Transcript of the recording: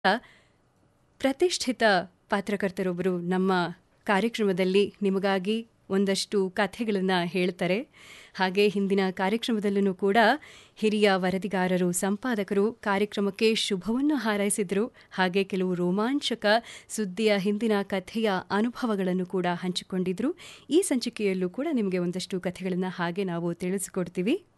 ಪ್ರತಿಷ್ಠಿತ ಪಾತ್ರಕರ್ತರೊಬ್ಬರು ನಮ್ಮ ಕಾರ್ಯಕ್ರಮದಲ್ಲಿ ನಿಮಗಾಗಿ ಒಂದಷ್ಟು ಕಥೆಗಳನ್ನು ಹೇಳ್ತಾರೆ. ಹಾಗೆ ಹಿಂದಿನ ಕಾರ್ಯಕ್ರಮದಲ್ಲೂ ಕೂಡ ಹಿರಿಯ ವರದಿಗಾರರು, ಸಂಪಾದಕರು ಕಾರ್ಯಕ್ರಮಕ್ಕೆ ಶುಭವನ್ನು ಹಾರೈಸಿದರು. ಹಾಗೆ ಕೆಲವು ರೋಮಾಂಚಕ ಸುದ್ದಿಯ ಹಿಂದಿನ ಕಥೆಯ ಅನುಭವಗಳನ್ನು ಕೂಡ ಹಂಚಿಕೊಂಡಿದ್ರು. ಈ ಸಂಚಿಕೆಯಲ್ಲೂ ಕೂಡ ನಿಮಗೆ ಒಂದಷ್ಟು ಕಥೆಗಳನ್ನು ಹಾಗೆ ನಾವು ತಿಳಿಸಿಕೊಡ್ತೀವಿ.